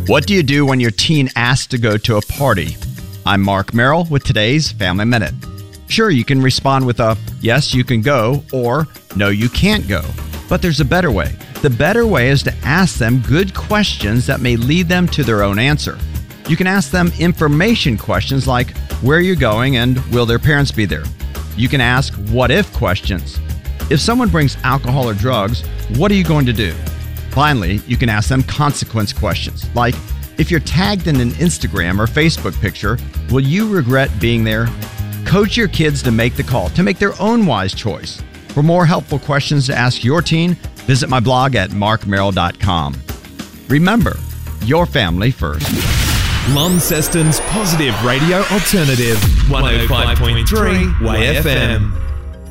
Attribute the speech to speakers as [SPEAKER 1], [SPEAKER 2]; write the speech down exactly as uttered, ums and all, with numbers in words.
[SPEAKER 1] What do you do when your teen asks to go to a party? I'm Mark Merrill with today's Family Minute. Sure, you can respond with a, yes, you can go, or no, you can't go. But there's a better way. The better way is to ask them good questions that may lead them to their own answer. You can ask them information questions like, where are you going and will their parents be there? You can ask what-if questions. If someone brings alcohol or drugs, what are you going to do? Finally, you can ask them consequence questions, like, if you're tagged in an Instagram or Facebook picture, will you regret being there? Coach your kids to make the call, to make their own wise choice. For more helpful questions to ask your teen, visit my blog at mark merrill dot com. Remember, your family first.
[SPEAKER 2] Launceston's Positive Radio Alternative, one oh five point three Way F M.